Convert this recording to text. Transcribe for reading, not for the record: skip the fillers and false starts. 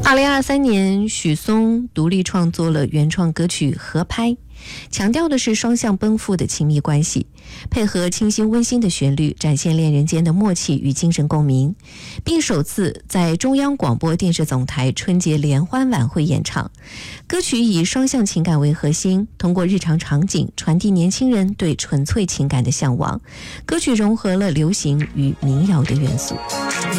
2023年，许嵩独立创作了原创歌曲《合拍》，强调的是双向奔赴的亲密关系，配合清新温馨的旋律，展现恋人间的默契与精神共鸣，并首次在中央广播电视总台春节联欢晚会演唱。歌曲以双向情感为核心，通过日常场景传递年轻人对纯粹情感的向往。歌曲融合了流行与民谣的元素。